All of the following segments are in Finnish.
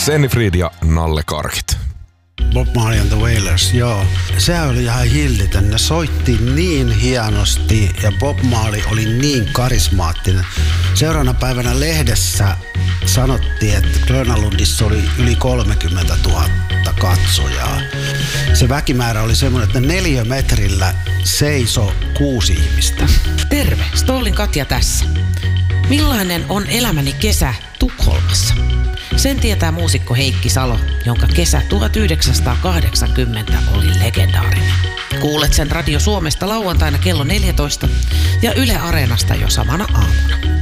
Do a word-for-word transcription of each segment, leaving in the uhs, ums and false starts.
Senni Fried ja Nalle Karkit. Bob Marley and the Wailers, joo. Se oli ihan hillitön. Ne soitti niin hienosti ja Bob Marley oli niin karismaattinen. Seuraavana päivänä lehdessä sanottiin, että Grönalundissa oli yli kolmekymmentätuhatta katsojaa. Se väkimäärä oli semmoinen, että neliömetrillä seiso kuusi ihmistä. Terve, Stoolin Katja tässä. Millainen on elämäni kesä Tukholmassa? Sen tietää muusikko Heikki Salo, jonka kesä tuhatyhdeksänsataakahdeksankymmentä oli legendaarinen. Kuulet sen Radio Suomesta lauantaina kello neljätoista ja Yle Areenasta jo samana aamuna.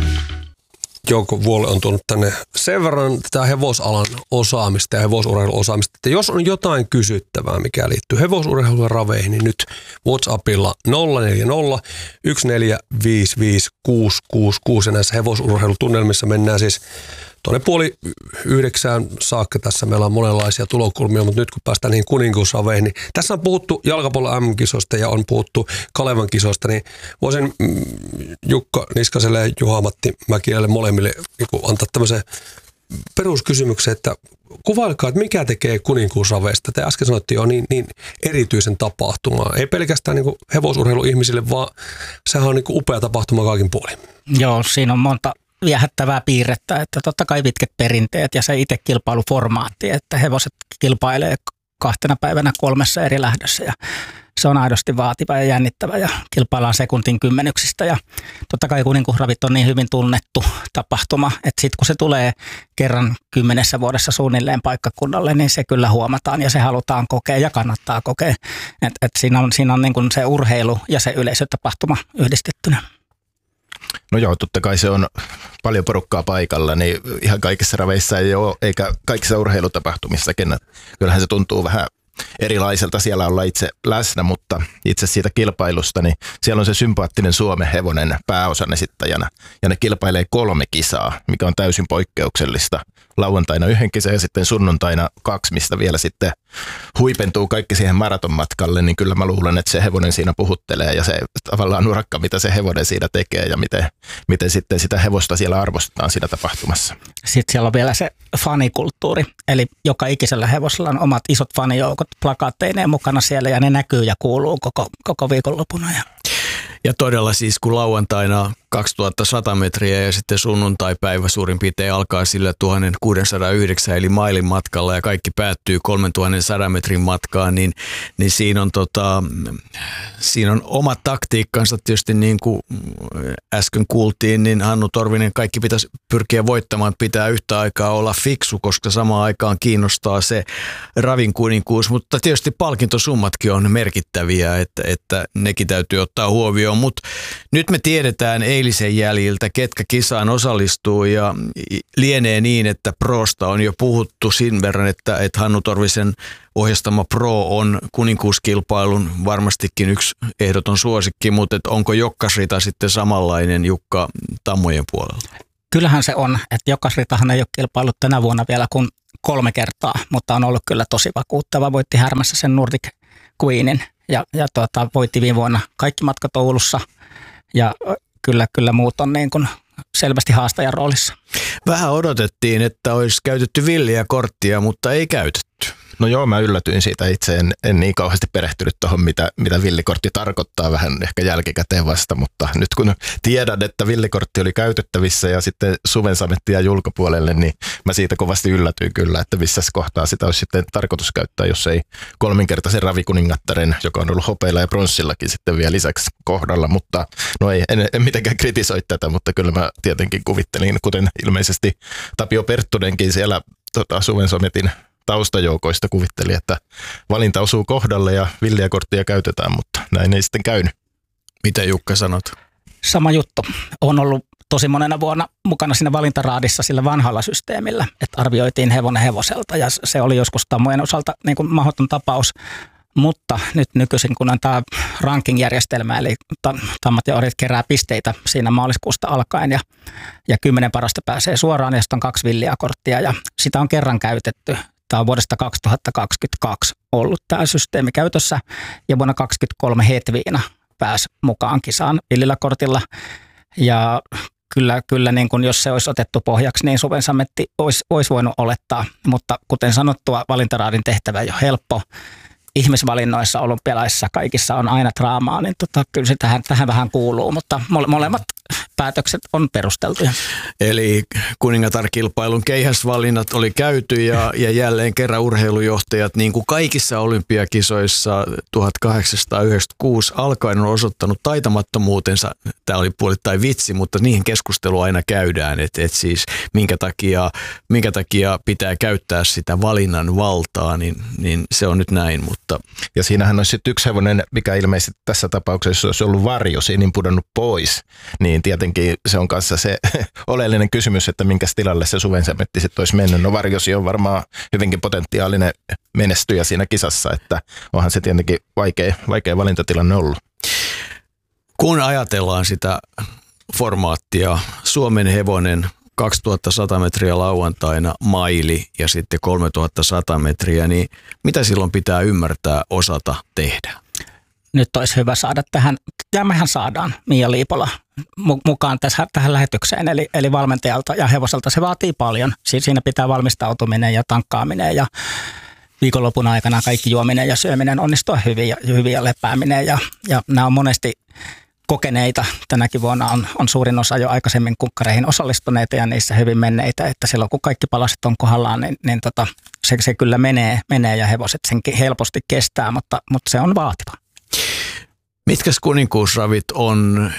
Jouko Vuole on tuonut tänne sen verran tätä hevosalan osaamista ja hevosurheilun osaamista, että jos on jotain kysyttävää, mikä liittyy hevosurheilun ja raveihin, niin nyt WhatsAppilla nolla neljä nolla yksi neljä viisi viisi kuusi kuusi kuusi ja näissä hevosurheilutunnelmissa mennään siis tuonne puoli yhdeksään saakka. Tässä meillä on monenlaisia tulokulmia, mutta nyt kun päästään niihin kuninkuusraveihin, niin tässä on puhuttu jalkapallon äm äm-kisoista ja on puhuttu Kalevan kisoista, niin voisin Jukka Niskaselle ja Juha-Matti Mäkilälle molemmille niin antaa tämmöisen peruskysymyksen, että kuvailkaa, että mikä tekee kuninkuusraveista. Te äsken sanottiin jo niin, niin erityisen tapahtumaa. Ei pelkästään niin hevosurheiluihmisille, vaan sehän on niin upea tapahtuma kaikin puolin. Joo, siinä on monta viehättävää piirrettä, että totta kai pitkät perinteet ja se itse kilpailuformaatti, että hevoset kilpailee kahtena päivänä kolmessa eri lähdössä ja se on aidosti vaativa ja jännittävä ja kilpaillaan sekuntin kymmenyksistä ja totta kai kuninkuusravit on niin hyvin tunnettu tapahtuma, että sitten kun se tulee kerran kymmenessä vuodessa suunnilleen paikkakunnalle, niin se kyllä huomataan ja se halutaan kokea ja kannattaa kokea, että et siinä on, siinä on niin kuin se urheilu ja se yleisötapahtuma yhdistettynä. No joo, totta kai se on paljon porukkaa paikalla, niin ihan kaikissa raveissa ei ole, eikä kaikissa urheilutapahtumissakin. Kyllähän se tuntuu vähän erilaiselta siellä olla itse läsnä, mutta itse siitä kilpailusta, niin siellä on se sympaattinen Suomen hevonen pääosan esittäjänä. Ja ne kilpailee kolme kisaa, mikä on täysin poikkeuksellista. Lauantaina yhden kisan ja sitten sunnuntaina kaksi, mistä vielä sitten huipentuu kaikki siihen maratonmatkalle, niin kyllä mä luulen, että se hevonen siinä puhuttelee ja se tavallaan urakka, mitä se hevonen siinä tekee ja miten, miten sitten sitä hevosta siellä arvostetaan siinä tapahtumassa. Sitten siellä on vielä se fanikulttuuri, eli joka ikisellä hevosella on omat isot fanijoukot plakaatteineen mukana siellä ja ne näkyy ja kuuluu koko, koko viikonlopuna. Ja todella siis kun lauantaina kaksituhattasata metriä ja sitten sunnuntaipäivä suurin piirtein alkaa sillä tuhatkuusisataayhdeksän eli mailin matkalla ja kaikki päättyy kolmetuhatta metrin matkaan, niin, niin siinä, on tota, siinä on oma taktiikkansa tietysti niin kuin äsken kuultiin, niin Hannu Torvinen kaikki pitäisi pyrkiä voittamaan, pitää yhtä aikaa olla fiksu, koska samaan aikaan kiinnostaa se ravin kuninkuus, mutta tietysti palkintosummatkin on merkittäviä, että, että nekin täytyy ottaa huomioon, mutta nyt me tiedetään eilisen jäljiltä, ketkä kisaan osallistuu ja lienee niin, että Prosta on jo puhuttu sen verran, että, että Hannu Torvisen ohjastama Pro on kuninkuuskilpailun varmastikin yksi ehdoton suosikki, mutta että onko Jokkasrita sitten samanlainen Jukka Tammojen puolella? Kyllähän se on, että Jokkasritahan ei ole kilpailut tänä vuonna vielä kuin kolme kertaa, mutta on ollut kyllä tosi vakuuttava. Voitti Härmässä sen Nordic Queenin ja, ja tuota, voitti viime vuonna kaikki matkat Oulussa ja kyllä, kyllä muut on niin kuin selvästi haastajan roolissa. Vähän odotettiin, että olisi käytetty villiä korttia, mutta ei käytetty. No joo, mä yllätyin siitä itse, en, en niin kauheasti perehtynyt tuohon, mitä, mitä villikortti tarkoittaa vähän ehkä jälkikäteen vasta, mutta nyt kun tiedän, että villikortti oli käytettävissä ja sitten suvensametti jäi ulkopuolelle, niin mä siitä kovasti yllätyin kyllä, että missä kohtaa sitä olisi sitten tarkoitus käyttää, jos ei kolminkertaisen ravikuningattaren, joka on ollut hopeilla ja pronssillakin sitten vielä lisäksi kohdalla, mutta no ei, en, en mitenkään kritisoi tätä, mutta kyllä mä tietenkin kuvittelin, kuten ilmeisesti Tapio Perttunenkin siellä tota, suvensametin taustajoukoista kuvitteli, että valinta osuu kohdalle ja villiä korttia käytetään, mutta näin ei sitten käynyt. Mitä Jukka sanot? Sama juttu. On ollut tosi monena vuonna mukana siinä valintaraadissa sillä vanhalla systeemillä, että arvioitiin hevonen hevoselta ja se oli joskus Tammojen osalta niin kuin mahdoton tapaus. Mutta nyt nykyisin, kun on tämä ranking-järjestelmä, eli tammat ja orit kerää pisteitä siinä maaliskuusta alkaen ja, ja kymmenen parasta pääsee suoraan ja sitten on kaksi villiä korttia ja sitä on kerran käytetty. Tämä on vuodesta kaksituhattakaksikymmentäkaksi ollut tämä systeemi käytössä ja vuonna kaksituhattakaksikymmentäkolme Hetviina pääsi mukaan kisaan villillä kortilla ja kyllä, kyllä niin kuin jos se olisi otettu pohjaksi, niin Suvensametti olisi, olisi voinut olettaa. Mutta kuten sanottua, valintaraadin tehtävä ei ole helppo. Ihmisvalinnoissa olympialaisissa kaikissa on aina draamaa, niin tota, kyllä se tähän, tähän vähän kuuluu, mutta mole, molemmat päätökset on perusteltuja. Eli kuningatar-kilpailun keihäsvalinnat oli käyty ja, ja jälleen kerran urheilujohtajat, niin kuin kaikissa olympiakisoissa tuhatkahdeksansataayhdeksänkymmentäkuusi alkaen on osoittanut taitamattomuutensa. Tämä oli puolittain vitsi, mutta niihin keskustelua aina käydään, että et siis minkä takia, minkä takia pitää käyttää sitä valinnan valtaa, niin, niin se on nyt näin. Mutta. Ja siinähän olisi sitten yksi hevonen, mikä ilmeisesti tässä tapauksessa olisi ollut varjo, siinä pudonnut pois, niin tietenkin se on kanssa se oleellinen kysymys, että minkä tilalle se Suvensametti sitten olisi mennyt. No Varjosi on varmaan hyvinkin potentiaalinen menestyjä siinä kisassa, että onhan se tietenkin vaikea, vaikea valintatilanne ollut. Kun ajatellaan sitä formaattia, Suomen hevonen kaksituhattasata metriä lauantaina, maili ja sitten kolmetuhattasata metriä, niin mitä silloin pitää ymmärtää, osata tehdä? Nyt olisi hyvä saada tähän, ja mehän saadaan Mia Liipola mukaan tässä, tähän lähetykseen, eli, eli valmentajalta ja hevoselta. Se vaatii paljon. Siinä pitää valmistautuminen ja tankkaaminen ja viikonlopun aikana kaikki juominen ja syöminen onnistua hyvin ja, hyvin ja lepääminen. Ja, ja nämä on monesti kokeneita. Tänäkin vuonna on, on suurin osa jo aikaisemmin kunkkareihin osallistuneita ja niissä hyvin menneitä, että silloin kun kaikki palaset on kohdallaan, niin, niin tota, se, se kyllä menee, menee ja hevoset senkin helposti kestää, mutta, mutta se on vaativa. Mitkäs kuninkuusravit on,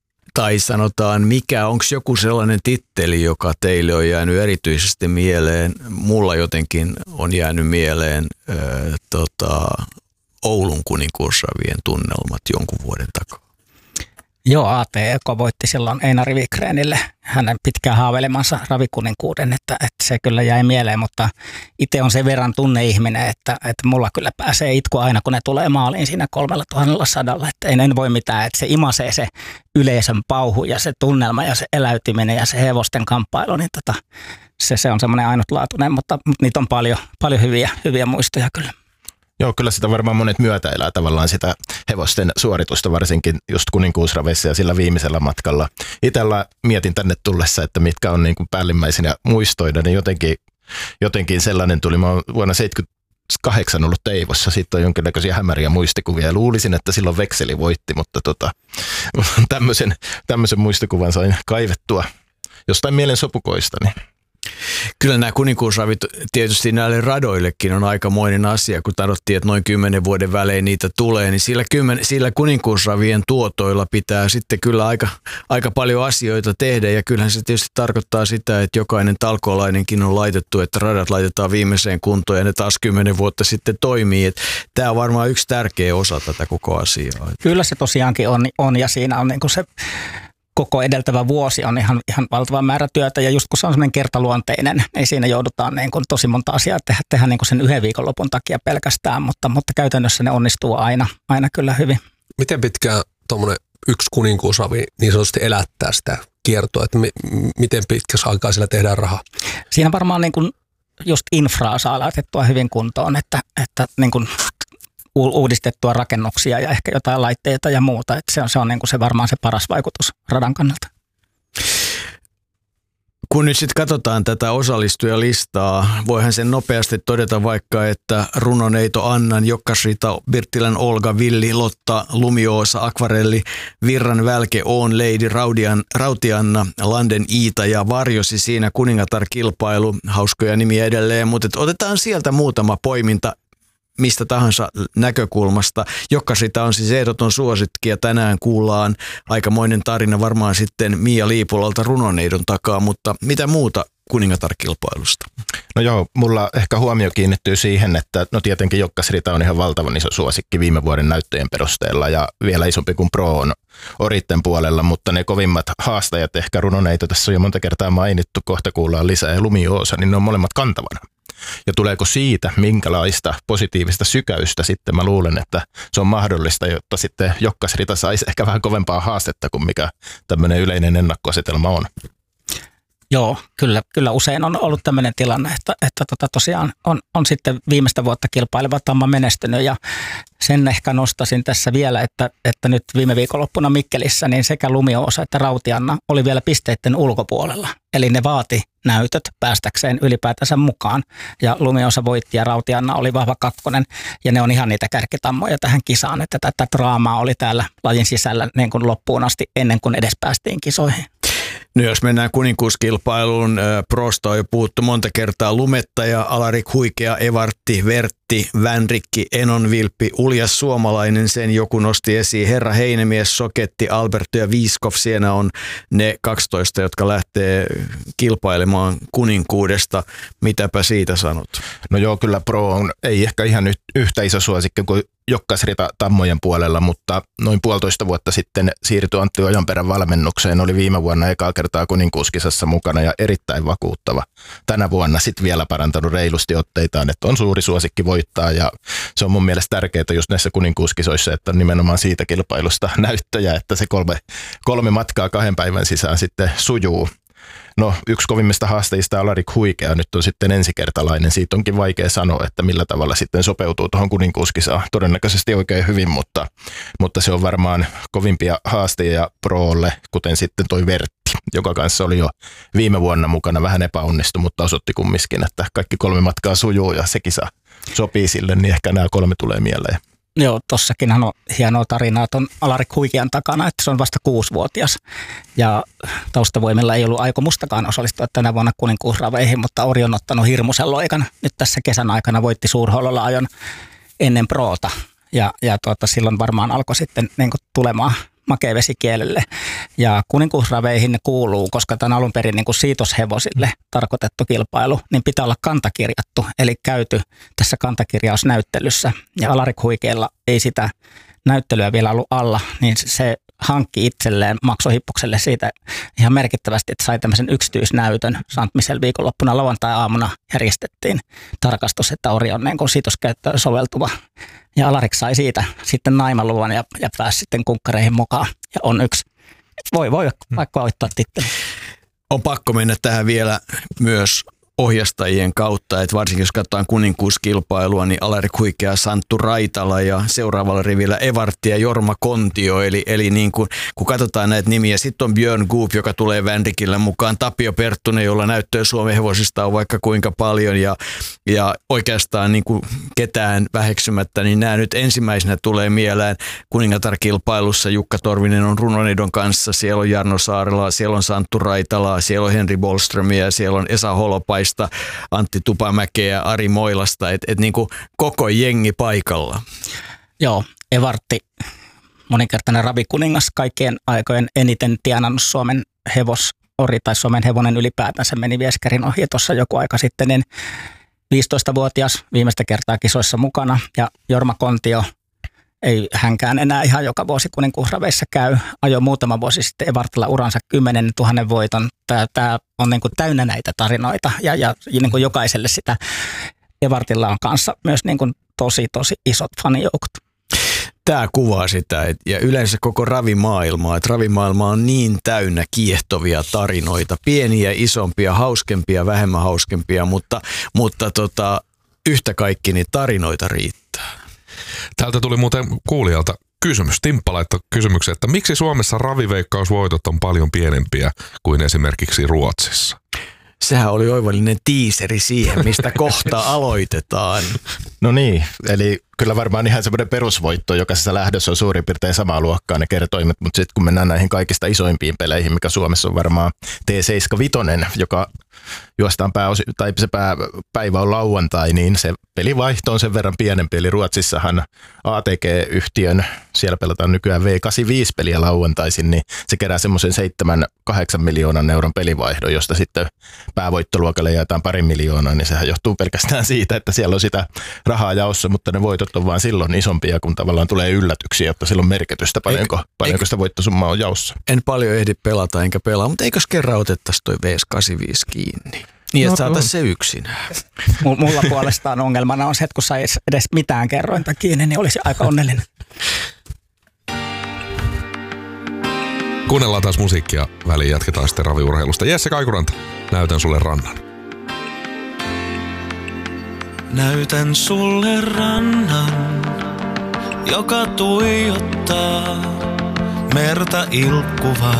tai sanotaan mikä, onko joku sellainen titteli, joka teille on jäänyt erityisesti mieleen? Mulla jotenkin on jäänyt mieleen äh, tota, Oulun kuninkuusravien tunnelmat jonkun vuoden takaa. Joo, A T E K voitti silloin Einari Wikgrenille hänen pitkään haaveilemansa ravikuninkuuden, että, että se kyllä jäi mieleen, mutta itse on sen verran tunneihminen, että, että mulla kyllä pääsee itku aina, kun ne tulee maaliin siinä kolmella tuhannella sadalla, että en, en voi mitään, että se imasee se yleisön pauhu ja se tunnelma ja se eläytyminen ja se hevosten kamppailu, niin tota, se, se on semmoinen ainutlaatuinen, mutta, mutta niitä on paljon, paljon hyviä, hyviä muistoja kyllä. Joo, kyllä sitä varmaan monet myötäelää tavallaan sitä hevosten suoritusta, varsinkin just kuninkuusraveissa ja sillä viimeisellä matkalla. Itellä mietin tänne tullessa, että mitkä on niin kuin päällimmäisenä muistoina, niin jotenkin, jotenkin sellainen tuli. Mä oon vuonna seitsemänkymmentäkahdeksan ollut Teivossa, sitten on jonkinnäköisiä hämäriä muistikuvia ja luulisin, että silloin vekseli voitti, mutta tota, tämmöisen, tämmöisen muistikuvan sain kaivettua jostain mielen sopukoista. Niin. Kyllä nämä kuninkuusravit tietysti näille radoillekin on aikamoinen asia, kun tarvittiin, että noin kymmenen vuoden välein niitä tulee, niin sillä, kymmen, sillä kuninkuusravien tuotoilla pitää sitten kyllä aika, aika paljon asioita tehdä, ja kyllähän se tietysti tarkoittaa sitä, että jokainen talkoolainenkin on laitettu, että radat laitetaan viimeiseen kuntoon ja ne taas kymmenen vuotta sitten toimii. Että tämä on varmaan yksi tärkeä osa tätä koko asiaa. Kyllä se tosiaankin on, on ja siinä on niin kuin se koko edeltävä vuosi on ihan, ihan valtava määrä työtä, ja just kun se on semmoinen kertaluonteinen, niin siinä joudutaan niin kuin tosi monta asiaa tehdä, tehdä niin kuin sen yhden viikonlopun takia pelkästään, mutta, mutta käytännössä ne onnistuu aina, aina kyllä hyvin. Miten pitkään tuommoinen yksi kuninkuusravi niin sanotusti elättää sitä kiertoa, että mi- miten pitkässä aikaa sillä tehdään rahaa? Siinä varmaan niin kuin just infraa saa laitettua hyvin kuntoon, että, että niin kuin uudistettua rakennuksia ja ehkä jotain laitteita ja muuta. Että se on, se on niin kuin se varmaan se paras vaikutus radan kannalta. Kun nyt sitten katsotaan tätä osallistujalistaa, voihan sen nopeasti todeta vaikka, että Runoneito Annan, Jokkasrita, Birttilän Olga, Villi, Lotta, Lumioosa, Akvarelli, Virran Välke, Oon, Lady, Raudian, Rautianna, Landen Iita ja Varjosi siinä kuningatar-kilpailu. Hauskoja nimiä edelleen, mutta otetaan sieltä muutama poiminta mistä tahansa näkökulmasta. Jokkasrita on siis ehdoton suosikki ja tänään kuullaan aikamoinen tarina varmaan sitten Mia Liipolalta Runoneidon takaa, mutta mitä muuta kuningatar-kilpailusta? No joo, mulla ehkä huomio kiinnittyy siihen, että no tietenkin Jokkasrita on ihan valtavan iso suosikki viime vuoden näyttöjen perusteella ja vielä isompi kuin Pro on Oritten puolella, mutta ne kovimmat haastajat, ehkä Runoneito tässä on jo monta kertaa mainittu, kohta kuullaan lisää ja Lumioosa, niin ne on molemmat kantavana. Ja tuleeko siitä minkälaista positiivista sykäystä sitten, mä luulen, että se on mahdollista, jotta sitten Jokkasrita saisi ehkä vähän kovempaa haastetta kuin mikä tämmöinen yleinen ennakkoasetelma on. Joo, kyllä, kyllä usein on ollut tämmöinen tilanne, että, että tota tosiaan on, on sitten viimeistä vuotta kilpaileva tamma menestynyt ja sen ehkä nostasin tässä vielä, että, että nyt viime viikonloppuna Mikkelissä niin sekä Lumioosa että Rautianna oli vielä pisteiden ulkopuolella. Eli ne vaati näytöt päästäkseen ylipäätänsä mukaan ja Lumioosa voitti ja Rautianna oli vahva kakkonen ja ne on ihan niitä kärkitammoja tähän kisaan, että tätä draamaa oli täällä lajin sisällä niin kuin loppuun asti ennen kuin edes päästiin kisoihin. No jos mennään kuninkuuskilpailuun, Prosta on jo puhuttu monta kertaa, Lumettaja, Alarik Huikea, Evartti, Vertti, Vänrikki, Enonvilppi, uljas suomalainen, sen joku nosti esiin, Herra Heinemies, Soketti, Alberto ja Viiskov, siinä on ne kaksitoista, jotka lähtee kilpailemaan kuninkuudesta. Mitäpä siitä sanot? No joo, kyllä Pro on ei ehkä ihan yhtä iso suosikki kuin Jokkasrita Tammojen puolella, mutta noin puolitoista vuotta sitten siirtyi Antti Ojanperän valmennukseen, oli viime vuonna ekaa kertaa kuninkuuskisassa mukana ja erittäin vakuuttava. Tänä vuonna sitten vielä parantanut reilusti otteitaan, että on suuri suosikki voittaa ja se on mun mielestä tärkeää just näissä kuninkuuskisoissa, että on nimenomaan siitä kilpailusta näyttöjä, että se kolme, kolme matkaa kahden päivän sisään sitten sujuu. No yksi kovimmista haasteista Alarik Huikea nyt on sitten ensikertalainen. Siitä onkin vaikea sanoa, että millä tavalla sitten sopeutuu tuohon kuninkuuskisaan. Todennäköisesti oikein hyvin, mutta, mutta se on varmaan kovimpia haasteja Prolle, kuten sitten toi Vertti, joka kanssa oli jo viime vuonna mukana. Vähän epäonnistui, mutta osoitti kumminkin, että kaikki kolme matkaa sujuu ja se kisa sopii sille, niin ehkä nämä kolme tulee mieleen. Joo, tossakinhan on hienoa tarinaa tuon Alarik Huikean takana, että se on vasta kuusivuotias ja taustavoimilla ei ollut aikomustakaan osallistua tänä vuonna kuninkuusraveihin, mutta Ori on ottanut hirmuisen loikan. Nyt tässä kesän aikana voitti Suurhollolla ajon ennen Proota ja, ja tuota, silloin varmaan alkoi sitten niin kuin tulemaan makeavesikielelle. Ja kuninkuusraveihin ne kuuluu, koska tämä on alun perin niin kuin siitoshevosille tarkoitettu kilpailu, niin pitää olla kantakirjattu, eli käyty tässä kantakirjausnäyttelyssä. Ja Alarik Huikeella ei sitä näyttelyä vielä ollut alla, niin se hankki itselleen maksohippukselle siitä ihan merkittävästi, että sai tämmöisen yksityisnäytön. Santmisella viikonloppuna lauantai-aamuna järjestettiin tarkastus, että Ori on niin kuin siitoskäyttöön soveltuva. Ja Alarik sai siitä sitten naimaluvan ja, ja pääsi sitten kunkkareihin mukaan. Ja on yksi. Voi, voi vaikka voittaa titteli. On pakko mennä tähän vielä myös ohjastajien kautta, että varsinkin jos katsotaan kuninkuuskilpailua, niin Alarik Huikea, Santtu Raitala ja seuraavalla rivillä Evartti ja Jorma Kontio, eli, eli niin kuin, kun katsotaan näitä nimiä, sitten on Björn Goop, joka tulee Vänrikillä mukaan, Tapio Perttunen, jolla näyttöä Suomen hevosista on vaikka kuinka paljon ja, ja oikeastaan niin kuin ketään väheksymättä, niin nämä nyt ensimmäisenä tulee mieleen kuningatar-kilpailussa. Jukka Torvinen on Runonidon kanssa, siellä on Jarno Saarela, siellä on Santtu Raitalaa, siellä on Henri Bollströmiä, siellä on Esa Holopaista, Antti Tupamäkeä, Ari Moilasta, että et niinku koko jengi paikalla. Joo, Evartti, moninkertainen ravikuningas, kaikkien aikojen eniten tienannut Suomen hevosori tai Suomen hevonen ylipäätänsä meni Vieskärin ohi tuossa joku aika sitten, niin viisitoistavuotias viimeistä kertaa kisoissa mukana ja Jorma Kontio ei hänkään enää ihan joka vuosi kuninkuusraveissa käy. Ajo muutama vuosi sitten Evartilla uransa kymmenen tuhannen voiton. Tämä, tämä on niin kuin täynnä näitä tarinoita ja, ja niin kuin jokaiselle sitä Evartilla on kanssa myös niin kuin tosi, tosi isot fanijoukot. Tämä kuvaa sitä, et, ja yleensä koko ravimaailmaa, että ravimaailma on niin täynnä kiehtovia tarinoita, pieniä, isompia, hauskempia, vähemmän hauskempia, mutta, mutta tota, yhtä kaikki niitä tarinoita riittää. Täältä tuli muuten kuulijalta kysymys. Timppa laittoi kysymyksen, että miksi Suomessa raviveikkausvoitot on paljon pienempiä kuin esimerkiksi Ruotsissa? Sehän oli oivallinen tiiseri siihen, mistä kohta aloitetaan. No niin, eli kyllä varmaan ihan semmoinen perusvoitto, jokaisessa lähdössä on suurin piirtein samaa luokkaa ne kertoimet, mutta sitten kun mennään näihin kaikista isoimpiin peleihin, mikä Suomessa on varmaan T seitsemänkymmentäviisi, joka juostaan pääosi, tai se pää, päivä on lauantai, niin se pelivaihto on sen verran pienempi, eli Ruotsissahan A T G-yhtiön, siellä pelataan nykyään V kahdeksankymmentäviisi peliä lauantaisin, niin se kerää semmoisen seitsemän kahdeksan miljoonan euron pelivaihdon, josta sitten päävoittoluokalle jaetaan pari miljoonaa, niin sehän johtuu pelkästään siitä, että siellä on sitä rahaa jaossa, mutta ne voitot on vaan silloin isompia, kun tavallaan tulee yllätyksiä, jotta sillä on merkitystä, paljonko, paljonko sitä voittosummaa on jaossa. En paljon ehdi pelata enkä pelaa, mutta eikös kerran otettaisi toi V kahdeksankymmentäviisi kiinni? Niin, että no, saataisiin se yksinään. Mulla puolestaan ongelmana on se, että kun saisi edes mitään kerrointa kiinni, niin olisi aika onnellinen. Kuunnellaan taas musiikkia väliin, jatketaan sitten raviurheilusta. Jesse Kaikuranta, näytän sulle rannan. Näytän sulle rannan, joka tuijottaa merta ilkkuvaa.